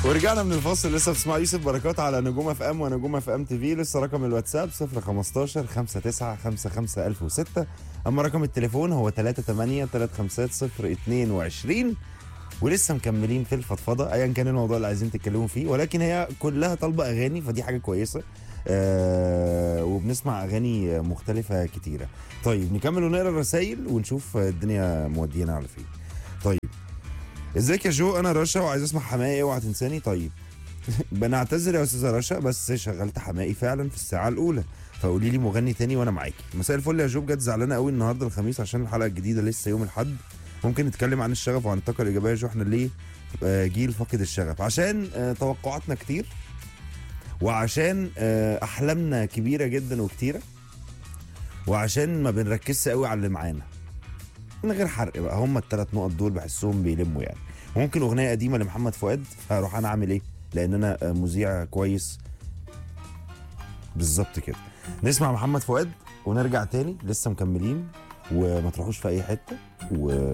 ورجعنا من الفاصل. لسه بتسمع يوسف بركات على نجوم اف ام ونجوم اف ام تي في. لسه رقم الواتساب 015 59 55 1006. اما رقم التليفون هو 38 350 22. ولسه مكملين في الفضفضه ايا كان الموضوع اللي عايزين تتكلموا فيه، ولكن هي كلها طالبه اغاني، فدي حاجه كويسه. وبنسمع اغاني مختلفه كتيره. طيب نكمل ونقرا الرسايل ونشوف الدنيا مودينا على فين. طيب ازيك يا جو، انا رشا وعايز اسمع حماقي، اوعى تنساني. طيب بنعتذر يا استاذه رشا، بس شغلت حماقي فعلا في الساعه الاولى، فقولي لي مغني تاني وانا معاكي. مساء الفل يا جو، بجد زعلانه قوي النهارده الخميس عشان الحلقه الجديده لسه يوم الاحد. ممكن نتكلم عن الشغف وعن الطاقه الايجابيه يا جو؟ احنا ليه جيل فاقد الشغف؟ عشان توقعاتنا كتير، وعشان احلامنا كبيره جدا وكتيره، وعشان ما بنركزش قوي على اللي معانا. من غير حرق بقى، هم الثلاث نقط دول بحسهم بيلموا يعني. ممكن اغنيه قديمه لمحمد فؤاد، فاروح انا اعمل ايه؟ لان انا مذيع كويس. بالظبط كده. نسمع محمد فؤاد ونرجع تاني، لسه مكملين وما تروحوش في اي حته. و